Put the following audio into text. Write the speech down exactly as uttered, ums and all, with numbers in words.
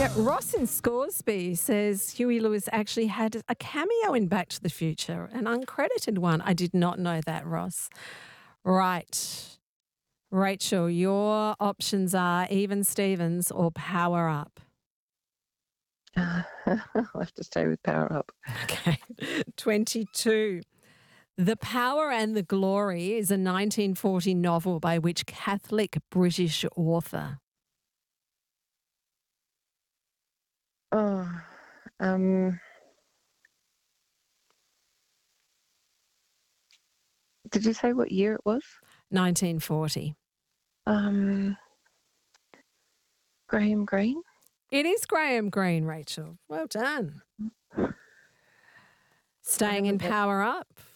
Yeah, Ross in Scoresby says Huey Lewis actually had a cameo in Back to the Future, an uncredited one. I did not know that, Ross. Right. Rachel, your options are Even Stevens or Power Up. Uh, I'll have to stay with Power Up. Okay. twenty-two. The Power and the Glory is a nineteen forty novel by which Catholic British author? Oh, um, did you say what year it was? nineteen forty. Um, Graham Greene? It is Graham Greene, Rachel. Well done. Staying in Power Up.